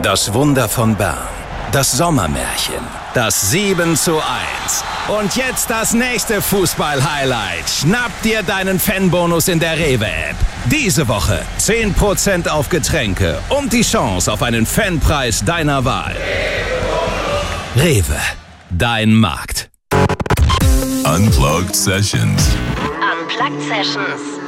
Das Wunder von Bern. Das Sommermärchen. Das 7:1. Und jetzt das nächste Fußball-Highlight. Schnapp dir deinen Fanbonus in der Rewe-App. Diese Woche 10% auf Getränke und die Chance auf einen Fanpreis deiner Wahl. Rewe, dein Markt. Unplugged Sessions. Unplugged Sessions.